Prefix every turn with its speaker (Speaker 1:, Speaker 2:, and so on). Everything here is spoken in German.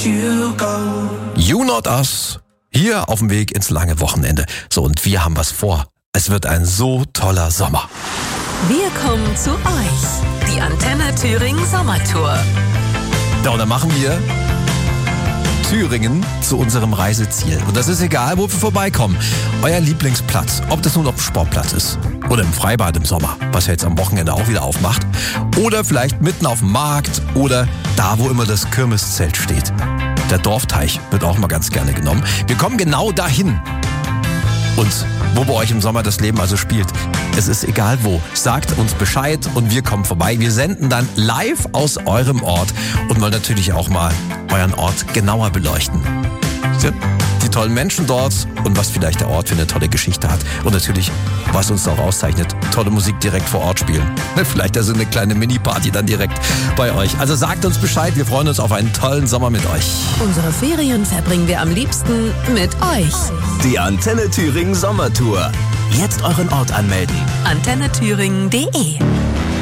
Speaker 1: you go.
Speaker 2: You Not Us, hier auf dem Weg ins lange Wochenende. So, und wir haben was vor. Es wird ein so toller Sommer.
Speaker 3: Wir kommen zu euch, die Antenne Thüringen Sommertour.
Speaker 2: Ja, und dann machen wir Thüringen zu unserem Reiseziel. Und das ist egal, wo wir vorbeikommen. Euer Lieblingsplatz, ob das nun auf dem Sportplatz ist oder im Freibad im Sommer, was ja jetzt am Wochenende auch wieder aufmacht, oder vielleicht mitten auf dem Markt oder da, wo immer das Kirmeszelt steht. Der Dorfteich wird auch mal ganz gerne genommen. Wir kommen genau dahin. Und wo bei euch im Sommer das Leben also spielt, es ist egal wo. Sagt uns Bescheid und wir kommen vorbei. Wir senden dann live aus eurem Ort und wollen natürlich auch mal euren Ort genauer beleuchten. Die tollen Menschen dort und was vielleicht der Ort für eine tolle Geschichte hat. Und natürlich, was uns auch auszeichnet, tolle Musik direkt vor Ort spielen. Vielleicht also eine kleine Mini-Party dann direkt bei euch. Also sagt uns Bescheid, wir freuen uns auf einen tollen Sommer mit euch.
Speaker 3: Unsere Ferien verbringen wir am liebsten mit euch.
Speaker 4: Die Antenne Thüringen Sommertour. Jetzt euren Ort anmelden.
Speaker 3: AntenneThüringen.de